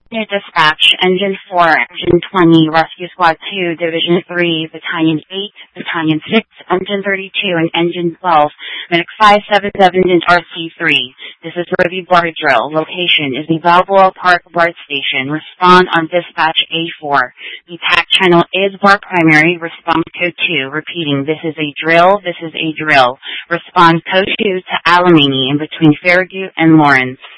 New dispatch, Engine 4, Engine 20, Rescue Squad 2, Division 3, Battalion 8, Battalion 6, Engine 32, and Engine 12, Medic 577 and RC3. This is Review Bar Drill. Location is the Balboa Park BART Station. Respond on dispatch A4. The TAC channel is BAR Primary. Respond code 2. Repeating, this is a drill. This is a drill. Respond code 2 to Alamany in between Farragut and Lawrence.